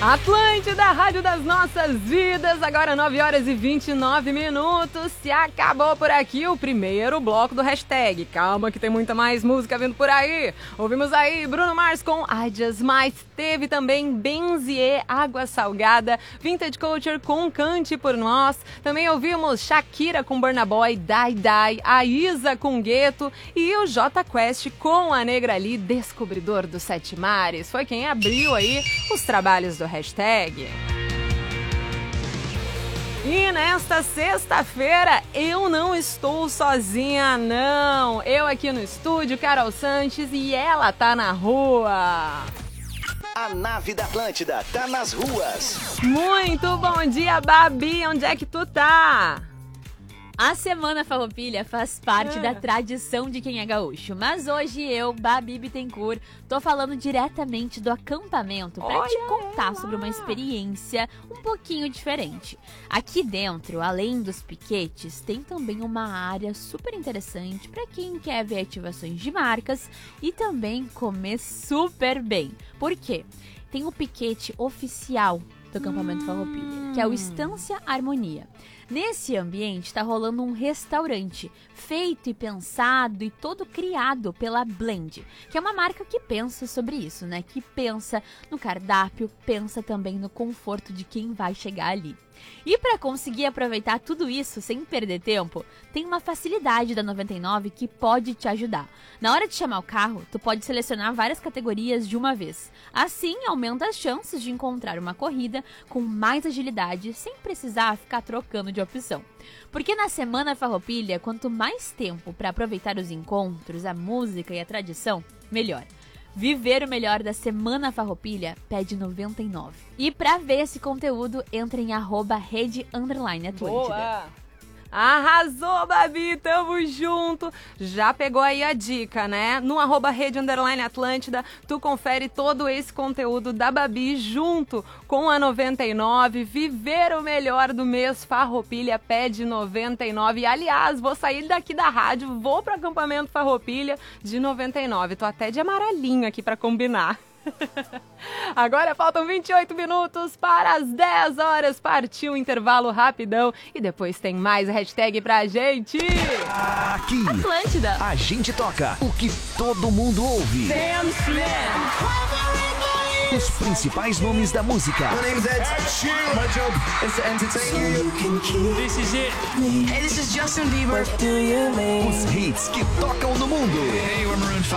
Atlântida, Rádio das Nossas Vidas, agora 9 horas e 29 minutos. Se acabou por aqui o primeiro bloco do hashtag. Calma que tem muita mais música vindo por aí. Ouvimos aí Bruno Mars com I Just Might. Teve também Benzier, Água Salgada. Vintage Culture com Cante Por Nós. Também ouvimos Shakira com Burna Boy, Die Die. A Isa com Gueto. E o Jota Quest com a Negra Lee, Descobridor dos Sete Mares. Foi quem abriu aí os trabalhos do hashtag. E nesta sexta-feira eu não estou sozinha, não. Eu aqui no estúdio, Carol Sanches, e ela tá na rua. A nave da Atlântida tá nas ruas. Muito bom dia, Babi. Onde é que tu tá? A Semana Farroupilha faz parte da tradição de quem é gaúcho, mas hoje eu, Babi Bittencourt, tô falando diretamente do acampamento para te contar sobre uma experiência um pouquinho diferente. Aqui dentro, além dos piquetes, tem também uma área super interessante para quem quer ver ativações de marcas e também comer super bem. Por quê? Tem o piquete oficial do acampamento Farroupilha, que é o Estância Harmonia. Nesse ambiente está rolando um restaurante feito e pensado e todo criado pela Blend, que é uma marca que pensa sobre isso, né? Que pensa no cardápio, pensa também no conforto de quem vai chegar ali. E para conseguir aproveitar tudo isso sem perder tempo, tem uma facilidade da 99 que pode te ajudar. Na hora de chamar o carro, tu pode selecionar várias categorias de uma vez. Assim, aumenta as chances de encontrar uma corrida com mais agilidade sem precisar ficar trocando de opção. Porque na Semana Farroupilha, quanto mais tempo para aproveitar os encontros, a música e a tradição, melhor. Viver o melhor da Semana Farroupilha pede 99. E pra ver esse conteúdo, entra em @rede_Atlântida. Boa! Arrasou, Babi, tamo junto. Já pegou aí a dica, né? No @rede_Atlântida, tu confere todo esse conteúdo da Babi junto com a 99. Viver o melhor do mês Farroupilha pede 99. Aliás, vou sair daqui da rádio, vou pro acampamento Farroupilha de 99. Tô até de amarelinho aqui pra combinar. Agora faltam 28 minutos para as 10 horas. Partiu o intervalo rapidão e depois tem mais hashtag pra gente. Aqui, Atlântida. a gente toca o que todo mundo ouve. Sam Slam. Os principais nomes da música. My name's Ed Sheeran. My job is to entertain you. This is it. Hey, this is Justin Bieber. Os hits que tocam no mundo. Hey, we're Maroon 5.